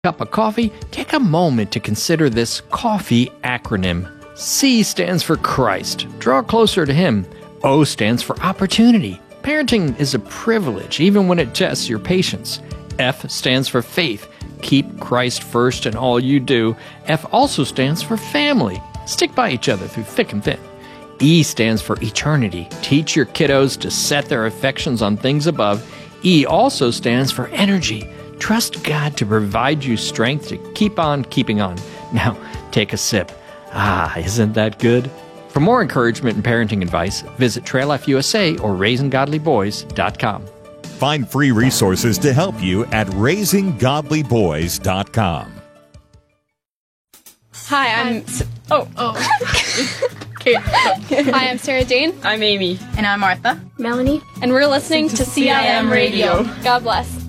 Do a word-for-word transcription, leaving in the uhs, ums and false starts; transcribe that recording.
cup of coffee, take a moment to consider this coffee acronym. C stands for Christ. Draw closer to Him. O stands for opportunity. Parenting is a privilege, even when it tests your patience. F stands for faith. Keep Christ first in all you do. F also stands for family. Stick by each other through thick and thin. E stands for eternity. Teach your kiddos to set their affections on things above. E also stands for energy. Trust God to provide you strength to keep on keeping on. Now, take a sip. Ah, isn't that good? For more encouragement and parenting advice, visit Trail F U S A or raising godly boys dot com. Find free resources to help you at raising godly boys dot com. Hi, I'm... Oh. Oh. Okay. Hi, I'm Sarah Jane. I'm Amy. And I'm Martha. Melanie. And we're listening to, to C I M Radio. God bless.